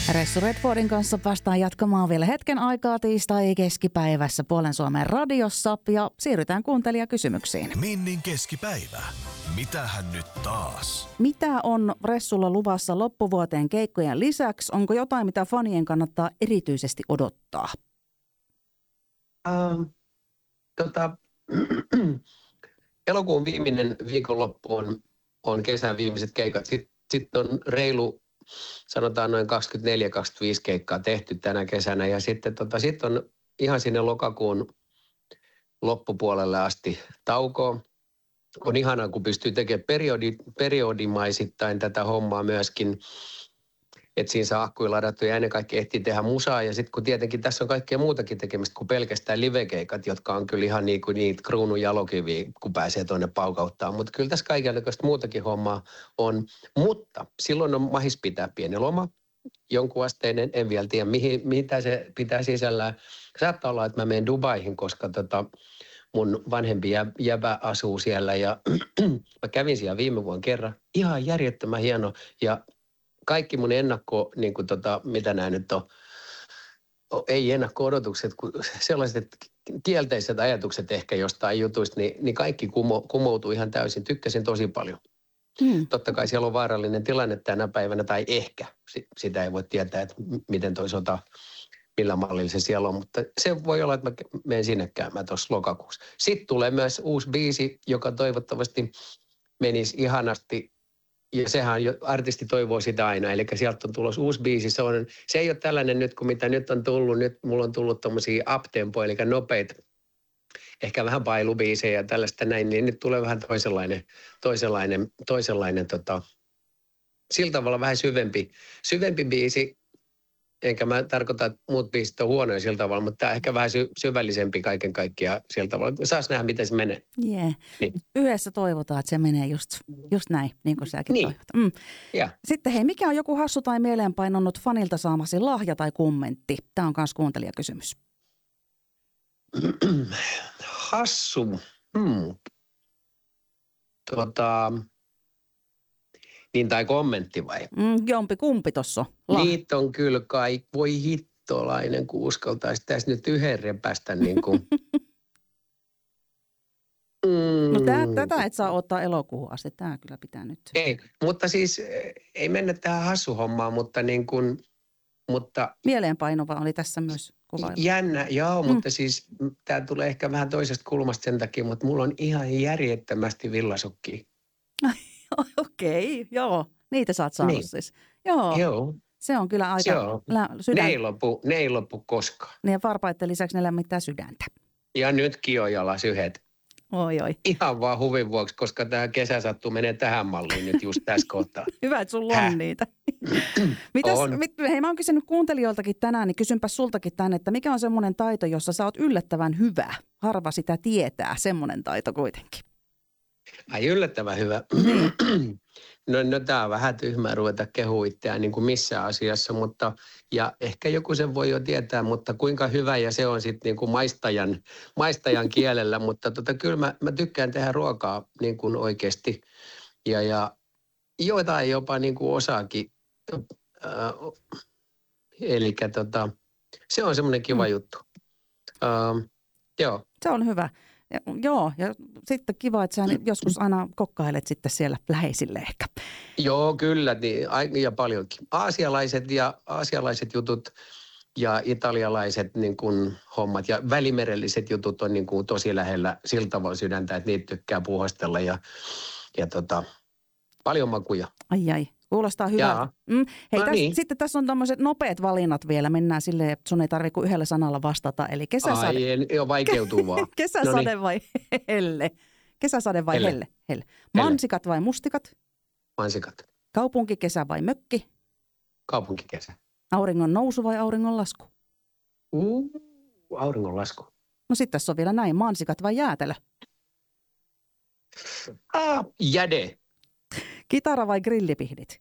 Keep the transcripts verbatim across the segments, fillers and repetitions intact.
Ressu Redfordin kanssa päästään jatkamaan vielä hetken aikaa tiistai keskipäivässä Puolen Suomen radiossa ja siirrytään kuuntelijakysymyksiin. Minnin keskipäivä. Mitähän nyt taas? Mitä on Ressulla luvassa loppuvuoteen keikkojen lisäksi? Onko jotain, mitä fanien kannattaa erityisesti odottaa? Uh, tota, elokuun viimeinen viikonloppu on, on kesän viimeiset keikat. Sitten sit on reilu, sanotaan noin kaksikymmentäneljä kaksikymmentäviisi keikkaa tehty tänä kesänä. Ja sitten tota, sit on ihan sinne lokakuun loppupuolelle asti taukoa. On ihanaa, kun pystyy tekemään periodi, periodimaisittain tätä hommaa myöskin. Että siinä saa akkuja ladattu ja ennen kaikkea ehtii tehdä musaa. Ja sitten kun tietenkin tässä on kaikkea muutakin tekemistä kuin pelkästään livekeikat, jotka on kyllä ihan niin kuin niitä kruunun jalokiviä, kun pääsee tuonne paukauttaa. Mutta kyllä tässä kaikenlaista muutakin hommaa on. Mutta silloin on mahis pitää pieni loma, jonkun asteinen, en vielä tiedä mihin, mitä se pitää sisällään. Saattaa olla, että mä menen Dubaihin, koska tota, mun vanhempi jäbä asuu siellä ja mä kävin siellä viime vuonna kerran. Ihan järjettömän hieno ja kaikki mun ennakko, niin kuin tota, mitä nämä nyt on, ei ennakko-odotukset, kun sellaiset kielteiset ajatukset ehkä jostain jutuista, niin, niin kaikki kumo, kumoutui ihan täysin. Tykkäsin tosi paljon. Hmm. Totta kai siellä on vaarallinen tilanne tänä päivänä, tai ehkä. Sitä ei voi tietää, että miten toi sota, millä mallilla se siellä on, mutta se voi olla, että mä menen sinne käymään tuossa lokakuussa. Sitten tulee myös uusi biisi, joka toivottavasti menisi ihanasti. Ja sehän jo, artisti toivoo sitä aina, eli sieltä on tulossa uusi biisi. Se, on, se ei ole tällainen nyt, kuin mitä nyt on tullut. Nyt mulla on tullut tommosia up-tempo, eli nopeita, ehkä vähän pailubiisejä ja tällaista näin, niin nyt tulee vähän toisenlainen, toisenlainen, toisenlainen tota, sillä tavalla vähän syvempi, syvempi biisi. Enkä mä tarkoita, että muut biisit on huonoja sillä tavalla, mutta tämä ehkä vähän sy- syvällisempi kaiken kaikkiaan sillä tavalla. Saas nähdä, miten se menee. Yeah. Niin. Yhdessä toivotaan, että se menee just, just näin, niin kuin säkin niin. toivot. Mm. Ja. Sitten hei, mikä on joku hassu tai mieleenpainonnut fanilta saamasi lahja tai kommentti? Tämä on myös kuuntelijakysymys. Hassu? Hmm. Tota... Niin tai kommentti vai? Mm, jompi kumpi tuossa. Niitä on kyllä kai. Voi hittolainen, kun uskaltaisi tässä nyt yhden repästä niin kuin. mm. No tää, tätä et saa ottaa elokuuhun asti. Tämä kyllä pitää nyt. Ei, mutta siis ei mennä tähän hassuhommaan, mutta niin kuin, mutta. Mieleenpainova oli tässä myös kuvailla. Jännä, joo, mm. mutta siis tämä tulee ehkä vähän toisesta kulmasta sen takia, mutta mulla on ihan järjettömästi villasukkia. Okei, okay, joo. Niitä sä oot saanut niin. siis. Joo. Joo. Se on kyllä aika joo. Lä- sydän. Ne ei loppu, ne ei loppu koskaan. Ne varpaitten lisäksi ne lämmittää sydäntä. Ja nytkin on jalas yhdet. Oi, oi. Ihan vaan huvin vuoksi, koska tämä kesä sattuu menee tähän malliin nyt just tässä kohtaa. Hyvä, että sulla on niitä. Mitäs, on. Mit, hei, mä oon kysynyt kuuntelijoiltakin tänään, niin kysynpä sultakin tänne, että mikä on semmoinen taito, jossa sä oot yllättävän hyvä? Harva sitä tietää, semmoinen taito kuitenkin. Ai yllättävän hyvä. No, no tämä on vähän tyhmää ruveta kehua itseään niin kuin missään asiassa, mutta ja ehkä joku sen voi jo tietää, mutta kuinka hyvä ja se on sitten niin kuin maistajan, maistajan kielellä, mutta tota, kyllä mä, mä tykkään tehdä ruokaa niin kuin oikeasti ja, ja joitain jopa niin kuin osaakin. Äh, eli tota, se on semmoinen kiva mm. juttu. Äh, joo. Se on hyvä. Ja, joo, ja sitten kiva, että sä joskus aina kokkailet sitten siellä läheisille ehkä. Joo, kyllä, niin, ja paljonkin. Aasialaiset ja aasialaiset jutut ja italialaiset niin kuin, hommat ja välimerelliset jutut on niin kuin, tosi lähellä sillä tavalla sydäntä, että niitä tykkää puuhastella ja, ja tota, paljon makuja. Ai ai. Kuulostaa hyvältä. Mm. Hei, no täs, niin. sitten tässä on tämmöiset nopeat valinnat vielä. Mennään silleen, että sun ei tarvitse kuin yhdellä sanalla vastata. Eli kesäsade. Ai, en, jo vaikeutuu vaan. Kesäsade Noniin. vai helle? Kesäsade vai helle? Helle. helle. Mansikat vai mustikat? Mansikat. Kaupunkikesä vai mökki? Kaupunkikesä. Auringon nousu vai auringon lasku? Uh, auringon lasku. No sitten tässä on vielä näin. Mansikat vai jäätelö? Ah, jäde. Kitara vai grillipihdit?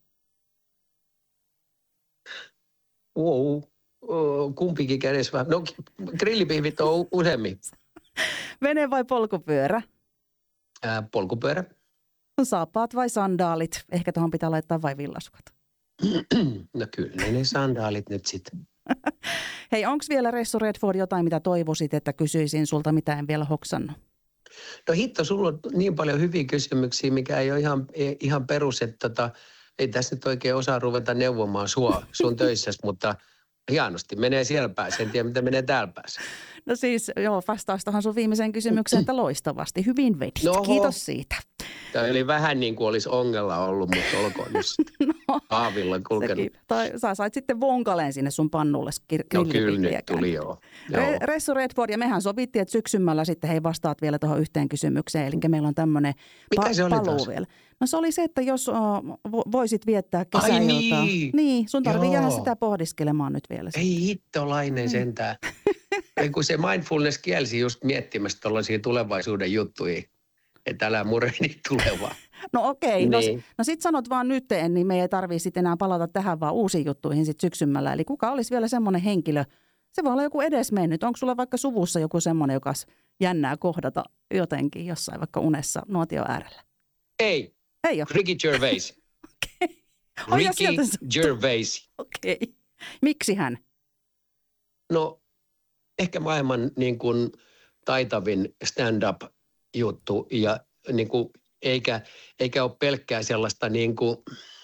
Wow. Kumpikin kädessä vähän. No grillipihvit on useammin. Vene vai polkupyörä? Ää, polkupyörä. Saappaat vai sandaalit? Ehkä tuohon pitää laittaa vai villasukat? No kyllä ne sandaalit nyt sitten. Hei, onko vielä Ressu Redford jotain, mitä toivoisit, että kysyisin sulta, mitä en vielä hoksannut? No hitto, sulla on niin paljon hyviä kysymyksiä, mikä ei ole ihan, ihan perus, että tota, ei tässä nyt oikein osaa ruveta neuvomaan sua sun töissäsi, mutta hienosti menee siellä päässä. En tiedä, mitä menee täällä päässä. No siis, joo, vastaus tuohon sun viimeiseen kysymykseen, että loistavasti. Hyvin vedit. Noho. Kiitos siitä. Tämä oli vähän niin kuin olisi ongella ollut, mutta olkoon nyt No, aavilla kulkenut. sekin. Tai sä sait sitten vonkaleen sinne sun pannulle kir- No kyllä nyt grillipihviäkään. tuli joo. Re- joo. Ressu Redford, ja mehän sovittiin, että syksymällä sitten hei vastaat vielä tuohon yhteen kysymykseen. Eli meillä on tämmöinen Mitä se oli paluu taas? vielä. No se oli se, että jos uh, vo- voisit viettää kesäiltaa. Ai niin! Niin, sun tarvii Joo. jäädä sitä pohdiskelemaan nyt vielä. Ei hittolainen sentään. Ei kun se mindfulness kielsi just miettimässä tuollaisia tulevaisuuden juttuja. Että älä murehdi tulevaa. No okei, no, Niin. no sit sanot vaan nyt, niin me ei tarvii sitten enää palata tähän vaan uusiin juttuihin sit syksymällä. Eli kuka olisi vielä semmoinen henkilö, se voi olla joku edesmennyt. Onko sulla vaikka suvussa joku semmoinen, joka olisi jännää kohdata jotenkin jossain vaikka unessa nuotio äärellä? Ei, Ei ole. Ricky Gervais. Okei. Ai, ja Ricky sieltä se- Gervais. Okei. Miksi hän? No, ehkä maailman niin kuin taitavin stand-up-juttu ja niin kuin, eikä, eikä ole pelkkää sellaista niin kuin,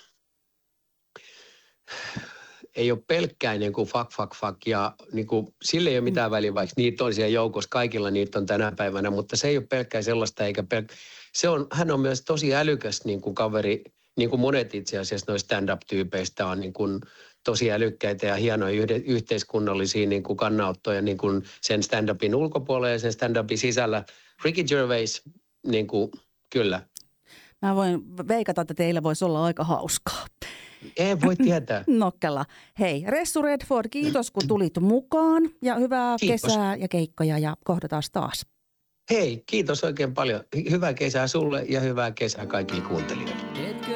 ei ole pelkkää niin kuin fuck, fuck, fuck ja niin kuin, sille ei ole mitään väliä, vaikka niitä on siellä joukossa, kaikilla niitä on tänä päivänä, mutta se ei ole pelkkää sellaista eikä pelkkää. Se on, hän on myös tosi älykäs niin kuin kaveri, niin kuin monet itse asiassa noista stand-up-tyypeistä on niin kuin tosi älykkäitä ja hienoja yhde, yhteiskunnallisia niin kuin kannanottoja niin kuin sen stand-upin ulkopuolella ja sen stand-upin sisällä. Ricky Gervais, niin kuin, kyllä. Mä voin veikata, että teillä voisi olla aika hauskaa. Ei voi tietää. Nokkela. Hei, Ressu Redford, kiitos kun tulit mukaan ja hyvää Kiitos. kesää ja keikkoja ja kohdataan taas. Hei, kiitos oikein paljon. Hyvää kesää sulle ja hyvää kesää kaikille kuuntelijoille.